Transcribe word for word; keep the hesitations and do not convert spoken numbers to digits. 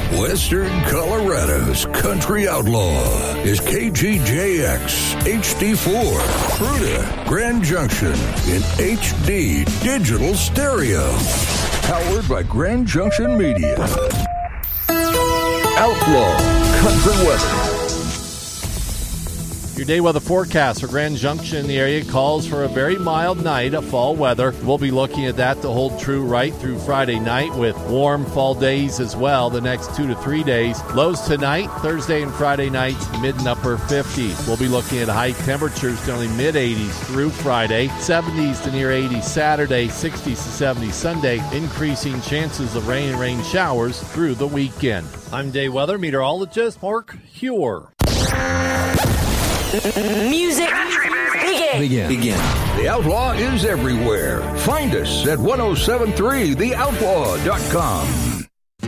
Western Colorado's country outlaw is K G J X H D four, Fruita, Grand Junction in H D digital stereo. Powered by Grand Junction Media. Outlaw Country Weather. Your day weather forecast for Grand Junction in the area calls for a very mild night of fall weather. We'll be looking at that to hold true right through Friday night with warm fall days as well the next two to three days. Lows tonight, Thursday and Friday nights, mid and upper fifties. We'll be looking at high temperatures to only mid eighties through Friday, seventies to near eighties Saturday, sixties to seventies Sunday, increasing chances of rain and rain showers through the weekend. I'm day weather meteorologist Mark Huer. Music begin. Begin. Begin. The Outlaw is everywhere. Find us at ten seventy-three the outlaw dot com.